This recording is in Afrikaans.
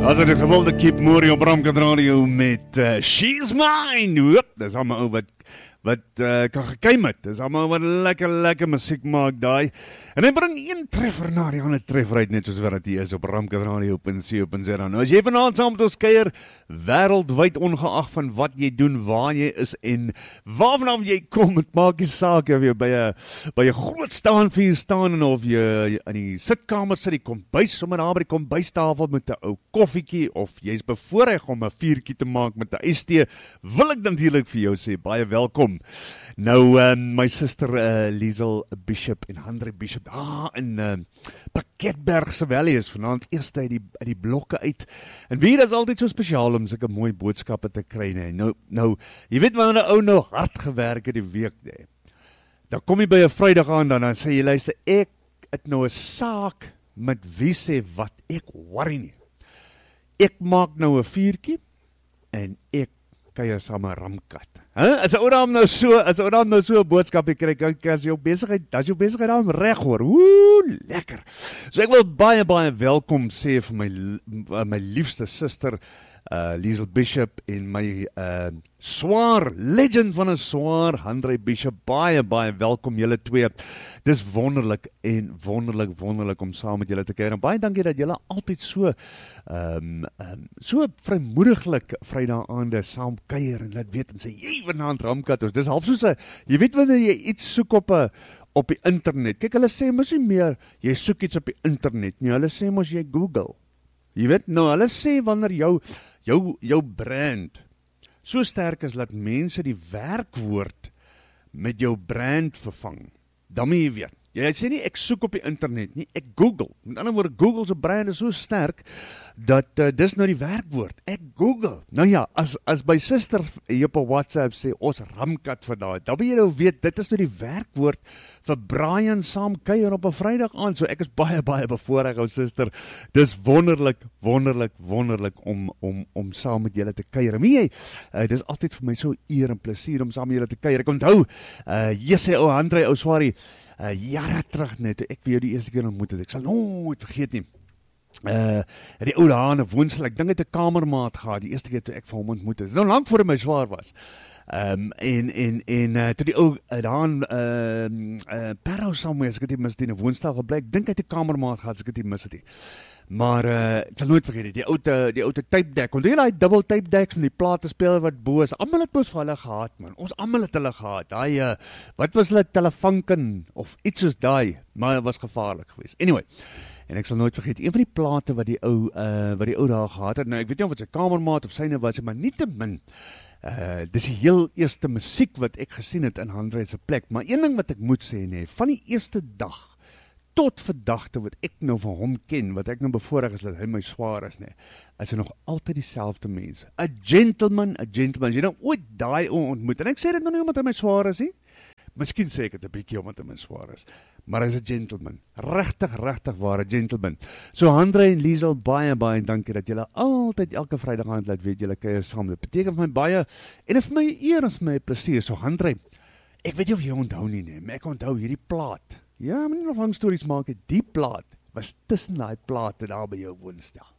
As dit gewilde Keep Moore op Bramkant Radio met She's Mine. Hoop, dis allemaal ou wat kan gekeim het. Dis allemaal wat lekker musiek maak daai. En hy bring een treffer na die ander treffer uit, net soos wat hy is op Bramkant Radio op .co.za. Nou as jy vanaand saam met ons kuier, wêreldwyd ongeag van wat jy doen, waar jy is en waarvanaf jy kom, het maak nie saak of jy by 'n groot staanvuur staan en of jy in die sitkamer sit, die kombuis sommer daar by die kombuistafel met 'n ou koffietjie of jy's bevoorreg om 'n vuurtjie te maak met 'n ystee, wil ek natuurlik vir jou sê baie welkom. Nou my suster Liesel Bishop en Andre Bishop daar in Pakketberg se Valley is vanaand eers uit die blokke uit. En wie is altyd so spesiaal om sulke mooi boodskappe te kry, nee. Nou, jy weet wanneer 'n ou nou hard gewerk het die week, nee. Dan kom jy by 'n Vrydag aan dan sê jy luister, ek het nou 'n saak met wie sê wat, ek worry nie. Ek maak nou 'n vuurtjie en ek kuier saam 'n ramkat. As 'n ou dame nou so 'n boodskap kry, as jou besigheid dan reg hoor. Lekker. So ek wil baie welkom sê vir my liefste suster Liesel Bishop en my swaar legend van 'n swaar Andre Bishop. Baie welkom julle twee. Dis wonderlik en wonderlik om saam met julle te kuier. En baie dankie dat julle altyd so vrymoediglik Vrydag aande saam kuier en laat weet en sê jy vanaand ramkat ons. Dis half soos jy weet wanneer jy iets soek op die internet. Kyk, hulle sê mos nie meer jy soek iets op die internet nie. Hulle sê mos jy Google. Jy weet, nou hulle sê wanneer jou brand so sterk is dat mense die werkwoord met jou brand vervang, dan moet jy weet. Jy sê nie ek soek op die internet nie, ek Google. Met ander woorde, Google se brand is so sterk dat dis nou die werkwoord. Ek Google. Nou ja, as my suster hier op WhatsApp sê ons ramkat vandaag, dan moet jy nou weet dit is nou die werkwoord vir Brian saam kuier op 'n Vrydag aand. So ek is baie bevoorreg, ou suster. Dis wonderlik om saam met julle te kuier. En jy, dis altyd vir my so eer en plesier om saam met julle te kuier. Ek onthou, sê ou Andre, ou Swarie, jare terug net, ek vir jou die eerste keer ontmoet het, ek sal nooit vergeet nie, die ou daar in 'n woonstel, ek dink het 'n kamermaat gehad, die eerste keer toe ek vir hom ontmoet het, nou lang voor hy my swaar was, toe die ou daar in Parow somewhere, as ek het nie mis het in 'n woonstel gebly, ek dink hy het 'n kamermaat gehad, as ek het nie mis het nie. Maar ek sal nooit vergeet die ou tape deck. Onthou jy daai double tape decks met die platespeler wat bo is? Almal het mos vir hulle gehad, man. Ons almal het hulle gehad. Daai wat was hulle, Telefunken of iets soos daai, maar dit was gevaarlik geweest. Anyway, en ek sal nooit vergeet een van die plate wat die ou daar gehad het. Nou ek weet nie of dit sy kamermaat of syne was, maar nietemin dis die heel eerste musiek wat ek gesien het in Andre se plek. Maar een ding wat ek moet sê, nee, van die eerste dag tot verdagte wat ek nou van hom ken, wat ek nou bevoorreg is dat hy my swaar is, nee, is hy nog altyd dieselfde mense. A gentleman, as jy nou ooit daai ontmoet, en ek sê dit nou nie omdat hy my swaar is nie, miskien sê ek het 'n bietjie omdat hy my swaar is, maar hy is 'n gentleman, regtig ware gentleman. So Andre en Liesel, baie dankie dat julle altyd elke Vrydag aand laat weet julle kuier saam. Dit beteken vir my baie, en dit is vir my eer en my plesier. So Andre, ek weet nie of jy onthou nie, maar ek onthou hierdie plaat. Ja, maar nie nog lang stories maak het, die plaat was tussen daai plate daar by jou woonstel.